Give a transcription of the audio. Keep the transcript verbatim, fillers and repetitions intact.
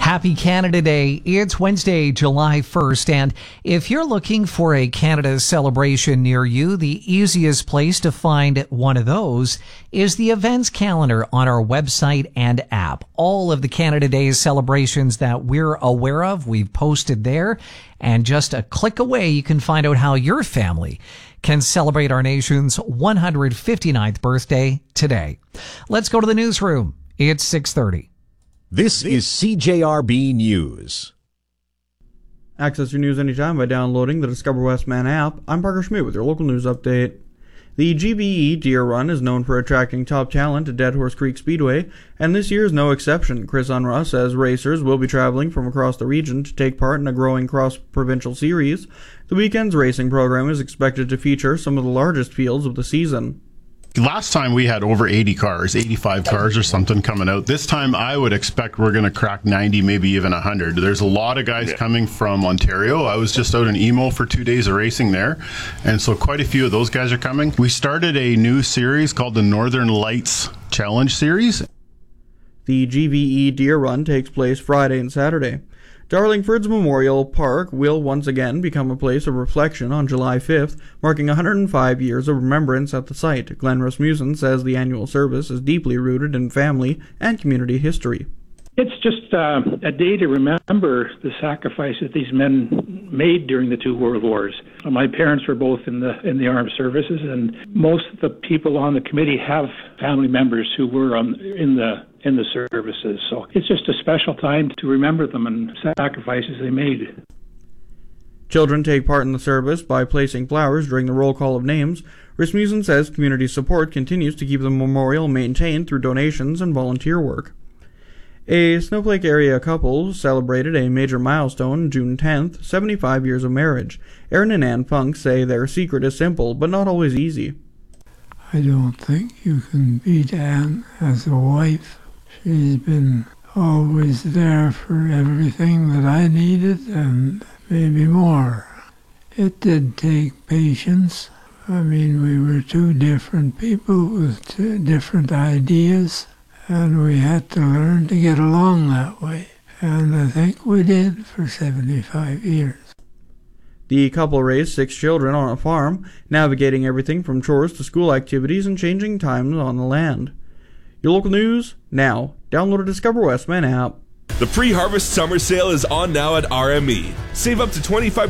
Happy Canada Day. It's Wednesday, July first, and if you're looking for a Canada celebration near you, the easiest place to find one of those is the events calendar on our website and app. All of the Canada Day celebrations that we're aware of, we've posted there, and just a click away, you can find out how your family can celebrate our nation's one hundred fifty-ninth birthday today. Let's go to the newsroom. It's six thirty. This is C J R B News. Access your news anytime by downloading the Discover Westman app. I'm Parker Schmidt with your local news update. The G B E Deer Run is known for attracting top talent at Dead Horse Creek Speedway, and this year is no exception. Chris Unruh says racers will be traveling from across the region to take part in a growing cross-provincial series. The weekend's racing program is expected to feature some of the largest fields of the season. Last time we had over eighty cars, eighty-five cars or something coming out. This time I would expect we're going to crack ninety, maybe even one hundred. There's a lot of guys yeah. coming from Ontario. I was just out in Emo for two days of racing there, and so quite a few of those guys are coming. We started a new series called the Northern Lights Challenge Series. The G B E Deer Run takes place Friday and Saturday. Darlingford's Memorial Park will once again become a place of reflection on July fifth, marking one hundred five years of remembrance at the site. Glenn Rasmussen says the annual service is deeply rooted in family and community history. It's just uh, a day to remember the sacrifice that these men made during the two world wars. My parents were both in the in the armed services, and most of the people on the committee have family members who were on, in the in the services. So it's just a special time to remember them and sacrifices they made. Children take part in the service by placing flowers during the roll call of names. Rasmussen says community support continues to keep the memorial maintained through donations and volunteer work. A Snowflake area couple celebrated a major milestone June tenth, seventy-five years of marriage. Aaron and Ann Funk say their secret is simple, but not always easy. I don't think you can beat Ann as a wife. She's been always there for everything that I needed and maybe more. It did take patience. I mean, we were two different people with two different ideas, and we had to learn to get along that way. And I think we did for seventy-five years. The couple raised six children on a farm, navigating everything from chores to school activities and changing times on the land. Your local news, now. Download a Discover Westman app. The pre-harvest summer sale is on now at R M E. Save up to twenty-five